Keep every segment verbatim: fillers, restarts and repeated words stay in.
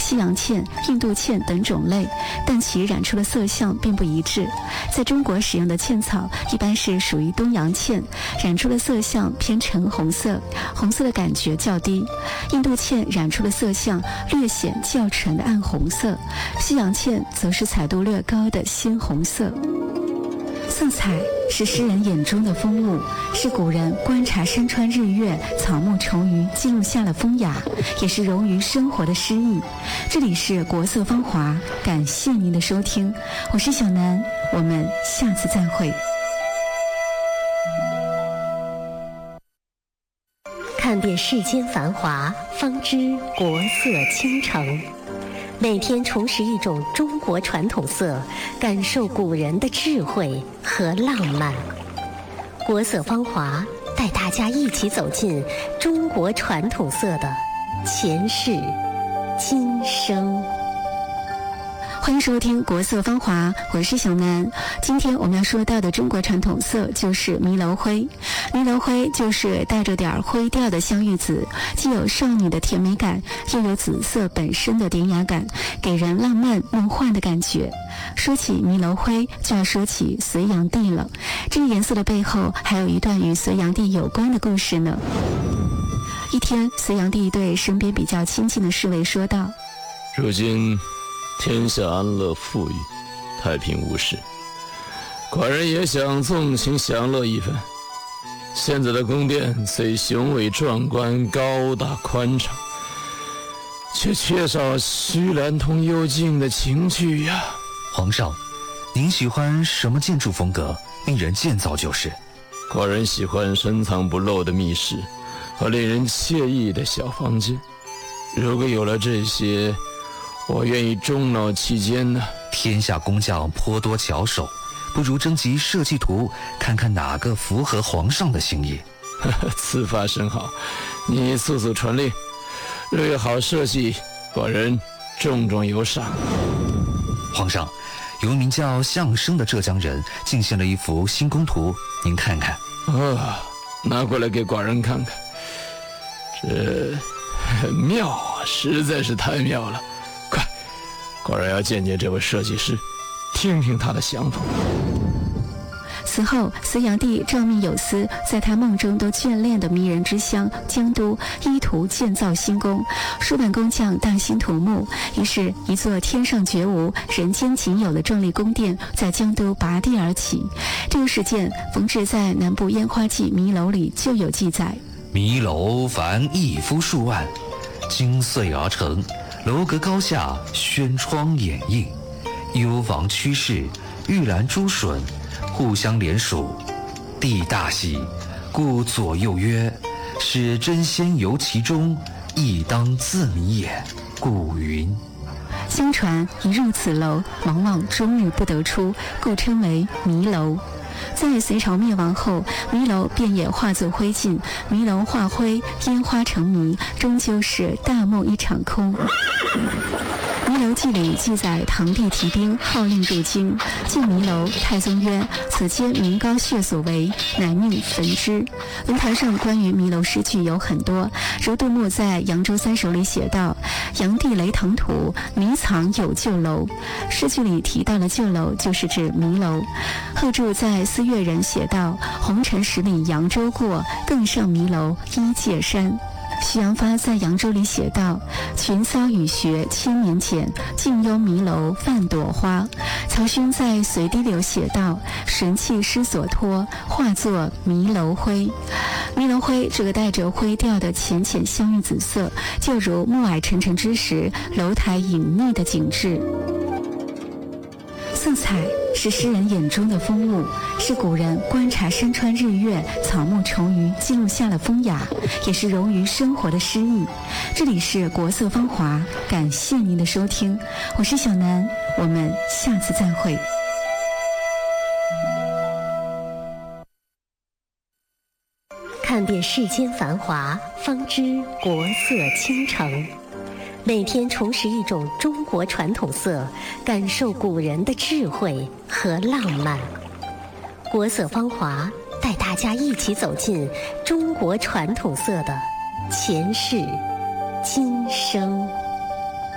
西洋茜、印度茜等种类，但其染出的色相并不一致。在中国使用的茜草一般是属于东洋茜，染出的色相偏橙红色，红色的感觉较低。印度茜染出的色相略显较纯的暗红色，西洋茜则是彩度略高的鲜红色。色彩是诗人眼中的风物，是古人观察山川日月、草木虫鱼记录下了风雅，也是融于生活的诗意。这里是国色芳华，感谢您的收听，我是小南，我们下次再会。 看遍世间繁华，方知国色倾城。每天重拾一种中国传统色，感受古人的智慧和浪漫。国色芳华带大家一起走进中国传统色的前世今生。 欢迎收听国色芳华，我是小南。今天我们要说到的中国传统色就是迷楼灰。迷楼灰就是带着点灰调的香芋紫，既有少女的甜美感，又有紫色本身的典雅感，给人浪漫梦幻的感觉。说起迷楼灰，就要说起隋炀帝了。这个颜色的背后还有一段与隋炀帝有关的故事呢。一天，隋炀帝对身边比较亲近的侍卫说道： 如今天下安乐富裕，太平无事，寡人也想纵情享乐一番。现在的宫殿虽雄伟壮观、高大宽敞，却缺少虚兰通幽静的情趣呀。 皇上，您喜欢什么建筑风格？令人建造就是。 寡人喜欢深藏不露的密室和令人惬意的小房间。如果有了这些，我愿意终老其间呢。 天下工匠颇多巧手，不如征集设计图，看看哪个符合皇上的心意。 此法甚好，你速速传令，若有好设计，寡人重重有赏。 皇上，有名叫相声的浙江人进献了一幅新宫图，您看看。 啊，拿过来给寡人看看。这妙啊，实在是太妙了。快，寡人要见见这位设计师，听听他的想法。 此后，隋炀帝诏命有司，在他梦中都眷恋的迷人之乡江都，依图建造新宫。数万工匠大兴土木，于是，一座天上绝无、人间仅有的壮丽宫殿在江都拔地而起。这个事件冯至在《南部烟花记迷楼》里就有记载： 迷楼凡一夫数万，精碎而成，楼阁高下，轩窗掩映，幽房曲室，玉兰珠笋，互相连属，地大喜，故左右曰：使真仙游其中，亦当自迷也。故云。 相传一入此楼，往往终日不得出，故称为迷楼。在隋朝灭亡后，迷楼便也化作灰烬，迷楼化灰，烟花成迷，终究是大梦一场空。《迷楼记》里记载，唐帝提兵号令入京，进迷楼，太宗曰：此皆民膏血所为，乃命焚之。文坛上关于迷楼诗句有很多，如杜牧在《扬州三首》里写道：炀帝雷腾土，迷藏有旧楼。诗句里提到了旧楼，就是指迷楼。贺铸在《思越人》写道：红尘十里扬州过，更上迷楼依界山。徐扬发在扬州里写道：群骚雨学千年前，静幽迷楼泛朵花。曹勋在随堤里写道：神器失所托，化作迷楼灰。迷楼灰这个带着灰调的浅浅香芋紫色，就如暮霭沉沉之时，楼台隐匿的景致。色彩是诗人眼中的风物，是古人观察山川日月、草木虫鱼记录下了风雅，也是融于生活的诗意。这里是国色芳华，感谢您的收听，我是小南，我们下次再会。 看遍世间繁华，方知国色倾城。每天重拾一种中国传统色，感受古人的智慧和浪漫。国色芳华带大家一起走进中国传统色的前世今生。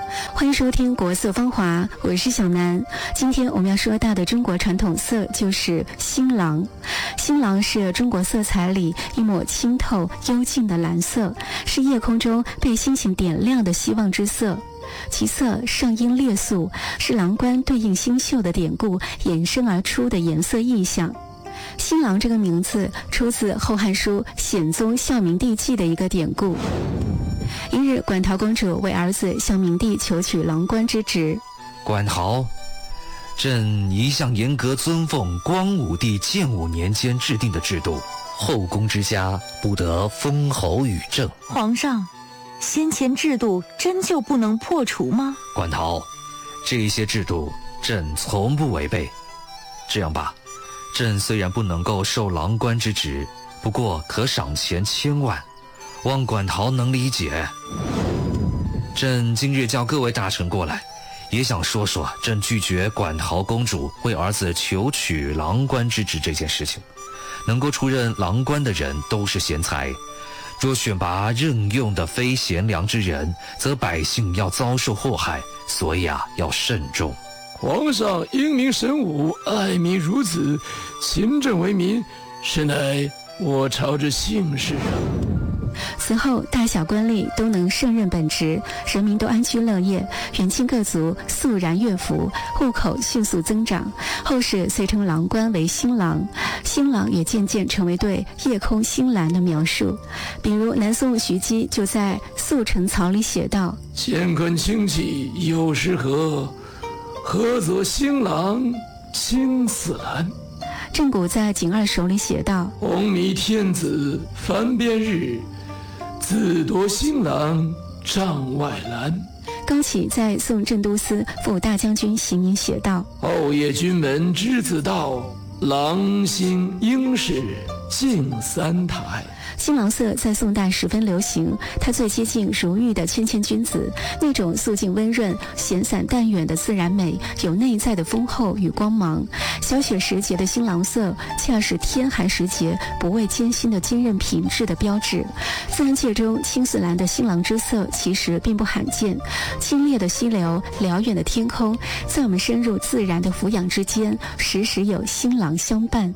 欢迎收听国色芳华，我是小南。今天我们要说到的中国传统色就是新郎。新郎是中国色彩里一抹清透幽静的蓝色，是夜空中被星星点亮的希望之色。其色上阴烈素，是郎官对应星宿的典故衍生而出的颜色意象。新郎这个名字出自《后汉书·显宗孝明帝纪》的一个典故。一日，馆陶公主为儿子向明帝求取郎官之职。 馆陶，朕一向严格遵奉光武帝建武年间制定的制度，后宫之家不得封侯与政。 皇上，先前制度真就不能破除吗？ 馆陶，这些制度朕从不违背。这样吧，朕虽然不能够受郎官之职，不过可赏钱千万，望馆陶能理解。朕今日叫各位大臣过来，也想说说朕拒绝馆陶公主为儿子求取郎官之职这件事情。能够出任郎官的人都是贤才，若选拔任用的非贤良之人，则百姓要遭受祸害，所以啊，要慎重。 皇上英明神武，爱民如子，勤政为民，实乃我朝之幸事啊。 此后，大小官吏都能胜任本职，人民都安居乐业，远近各族肃然乐服，户口迅速增长。后世遂称郎官为新郎，新郎也渐渐成为对夜空星蓝的描述。比如南宋徐基就在《宿陈草》里写道：“ 乾坤清气有时和，合则新郎青似蓝。” 郑谷在《景二首》里写道：“ 红迷天子翻边日，自夺新郎帐外蓝。” 高启在宋镇都司副大将军行营写道：“ 后夜君门之子道，郎新应是敬三台。” 新郎色在宋代十分流行，它最接近如玉的谦谦君子，那种素净温润、闲散淡远的自然美，有内在的丰厚与光芒。小雪时节的新郎色，恰是天寒时节不畏艰辛的坚韧品质的标志。自然界中青似蓝的新郎之色其实并不罕见，清冽的溪流、辽远的天空，在我们深入自然的俯仰之间，时时有新郎相伴。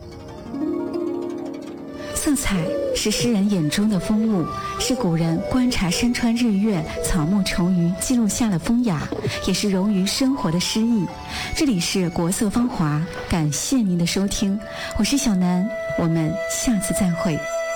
色彩是诗人眼中的风物，是古人观察山川日月、草木虫鱼记录下的风雅，也是融于生活的诗意。这里是国色芳华，感谢您的收听，我是小南，我们下次再会。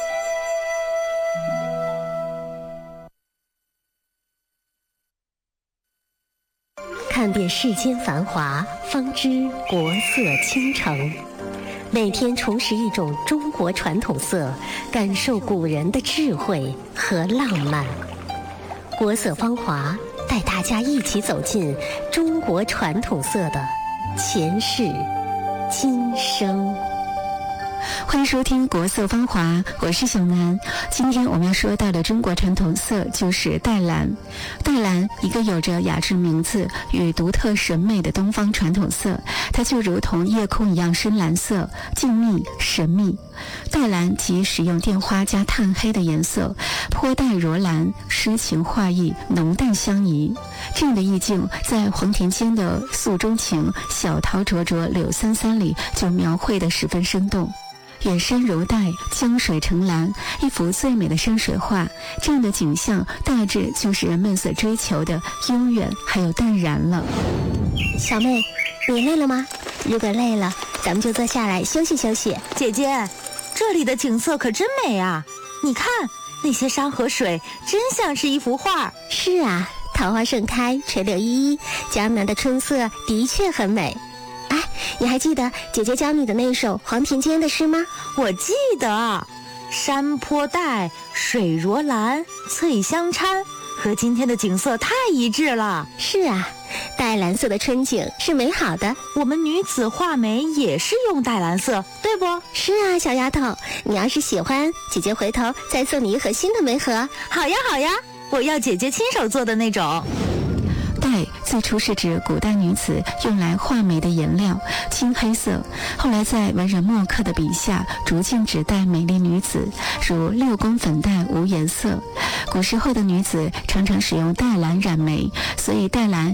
看遍世间繁华，方知国色倾城。每天重拾一种中国传统色，感受古人的智慧和浪漫。国色芳华带大家一起走进中国传统色的前世今生。 欢迎收听国色芳华，我是小南。今天我们要说到的中国传统色就是黛蓝。黛蓝，一个有着雅致名字与独特审美的东方传统色，它就如同夜空一样深蓝色，静谧神秘。黛蓝即使用靛花加炭黑的颜色，颇带若蓝，诗情画意，浓淡相宜。这样的意境在黄庭坚的《诉衷情》小桃灼灼柳三三里就描绘得十分生动。远山如黛，江水成蓝，一幅最美的山水画。这样的景象大致就是人们所追求的悠远还有淡然了。 小妹，你累了吗？如果累了，咱们就坐下来休息休息。 姐姐，这里的景色可真美啊！你看那些山和水，真像是一幅画。 是啊，桃花盛开，垂柳依依，江南的春色的确很美。哎，你还记得姐姐教你的那首黄庭坚的诗吗？ 我记得，山颇黛，水若蓝，翠相掺，和今天的景色太一致了。 是啊，黛蓝色的春景是美好的。 我们女子画眉也是用黛蓝色，对不？ 是啊，小丫头，你要是喜欢，姐姐回头再送你一盒新的眉盒。 好呀好呀，我要姐姐亲手做的那种。 黛最初是指古代女子用来画眉的颜料，青黑色，后来在文人墨客的笔下逐渐指代美丽女子，如六宫粉黛无颜色。 古时候的女子常常使用黛蓝染眉，所以黛蓝